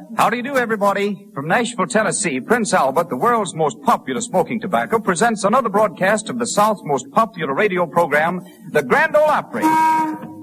How do you do, everybody? From Nashville, Tennessee, Prince Albert, the world's most popular smoking tobacco, presents another broadcast of the South's most popular radio program, the Grand Ole Opry.